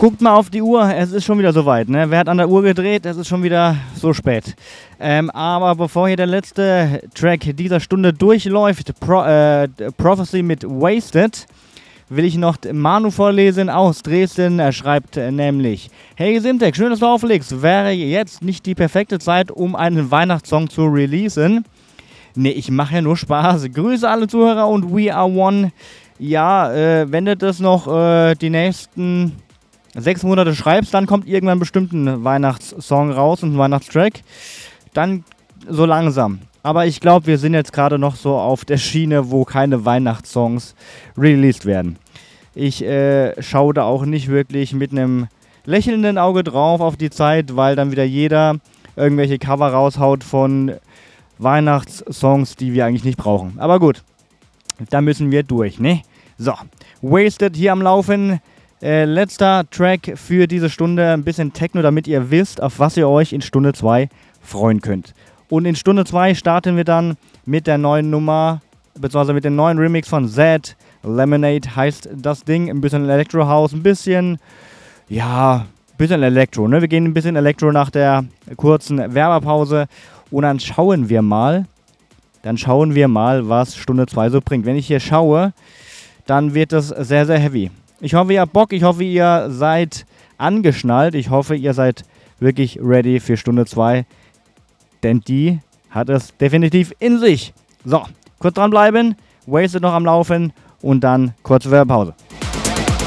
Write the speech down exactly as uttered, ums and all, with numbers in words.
Guckt mal auf die Uhr, es ist schon wieder soweit. Ne? Wer hat an der Uhr gedreht? Es ist schon wieder so spät. Ähm, aber bevor hier der letzte Track dieser Stunde durchläuft, Pro, äh, Prophecy mit Wasted, will ich noch Manu vorlesen aus Dresden. Er schreibt äh, nämlich: Hey Simtek, schön, dass du auflegst. Wäre jetzt nicht die perfekte Zeit, um einen Weihnachtssong zu releasen? Ne, ich mache ja nur Spaß. Grüße alle Zuhörer und We Are One. Ja, äh, wenn du das noch äh, die nächsten sechs Monate schreibst, dann kommt irgendwann bestimmt ein Weihnachtssong raus und ein Weihnachtstrack. Dann so langsam. Aber ich glaube, wir sind jetzt gerade noch so auf der Schiene, wo keine Weihnachtssongs released werden. Ich äh, schaue da auch nicht wirklich mit einem lächelnden Auge drauf auf die Zeit, weil dann wieder jeder irgendwelche Cover raushaut von Weihnachtssongs, die wir eigentlich nicht brauchen. Aber gut. Da müssen wir durch, ne? So, Wasted hier am Laufen. Äh, letzter Track für diese Stunde. Ein bisschen Techno, damit ihr wisst, auf was ihr euch in Stunde zwei freuen könnt. Und in Stunde zwei starten wir dann mit der neuen Nummer, beziehungsweise mit dem neuen Remix von Zed. Lemonade heißt das Ding. Ein bisschen Electro House, ein bisschen, ja, ein bisschen Elektro, ne? Wir gehen ein bisschen Elektro nach der kurzen Werbepause. Und dann schauen wir mal, Dann schauen wir mal, was Stunde zwei so bringt. Wenn ich hier schaue, dann wird das sehr, sehr heavy. Ich hoffe, ihr habt Bock. Ich hoffe, ihr seid angeschnallt. Ich hoffe, ihr seid wirklich ready für Stunde zwei. Denn die hat es definitiv in sich. So, kurz dranbleiben. Wasted noch am Laufen und dann kurze Werbepause.